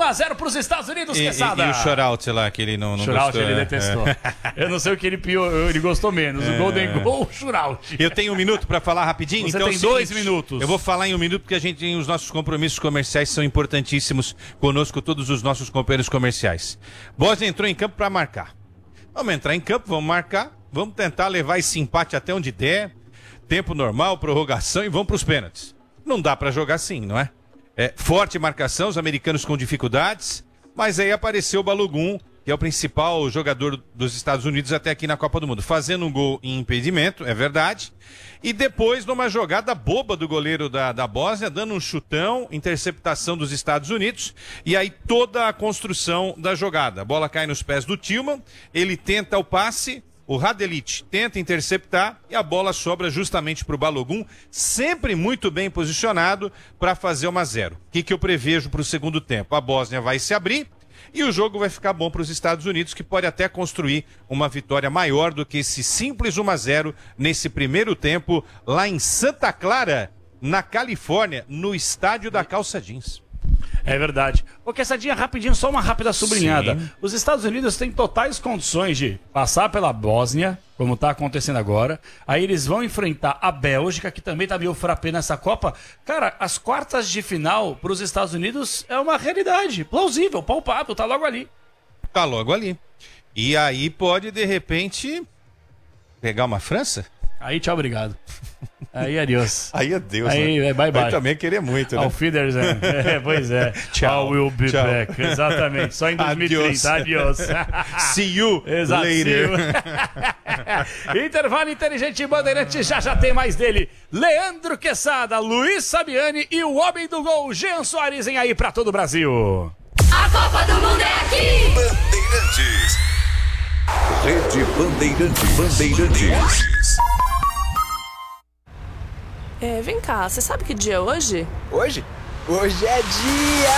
1-0 pros Estados Unidos, Quesada. E o shootout lá, que ele não shootout gostou. Ele detestou. Eu não sei o que ele gostou menos, o Golden Goal ou o shootout. Eu tenho 1 minuto para falar rapidinho. Você então tem 2 minutos. Eu vou falar em 1 minuto porque a gente tem os nossos compromissos comerciais, são importantíssimos conosco, todos os nossos companheiros comerciais. Bósnia entrou em campo para marcar. Vamos entrar em campo, vamos marcar, vamos tentar levar esse empate até onde der, tempo normal, prorrogação e vamos para os pênaltis. Não dá para jogar assim, não é? Forte marcação, os americanos com dificuldades, mas aí apareceu o Balogun, que é o principal jogador dos Estados Unidos até aqui na Copa do Mundo, fazendo um gol em impedimento, é verdade, e depois numa jogada boba do goleiro da Bósnia, dando um chutão, interceptação dos Estados Unidos, e aí toda a construção da jogada. A bola cai nos pés do Tillman, ele tenta o passe, o Radelic tenta interceptar e a bola sobra justamente para o Balogun, sempre muito bem posicionado para fazer 1-0. O que eu prevejo para o segundo tempo? A Bósnia vai se abrir e o jogo vai ficar bom para os Estados Unidos, que pode até construir uma vitória maior do que esse simples 1-0 nesse primeiro tempo lá em Santa Clara, na Califórnia, no estádio da Calça Jeans. É verdade. Ô, Quessadinha, rapidinho, só uma rápida sublinhada. Sim. Os Estados Unidos têm totais condições de passar pela Bósnia, como está acontecendo agora. Aí eles vão enfrentar a Bélgica, que também tá meio frappé nessa Copa. Cara, as quartas de final para os Estados Unidos é uma realidade. Plausível, palpável, tá logo ali. Tá logo ali. E aí pode, de repente, pegar uma França? Aí, tchau, obrigado. Aí, adeus. Aí, adeus. Aí, né? bye, bye. Aí também querer muito, né? Auf Wiedersehen. Pois é. Tchau. I will be Tchau. back. Exatamente. Só em 2030. Adiós. See you Exato, later. Intervalo Inteligente Bandeirante, já tem mais dele. Leandro Quesada, Luiz Sabiani e o homem do gol, Jean Soares, em aí pra todo o Brasil. A Copa do Mundo é aqui! Bandeirantes. Rede Bandeirantes. Vem cá, você sabe que dia é hoje? Hoje? Hoje é dia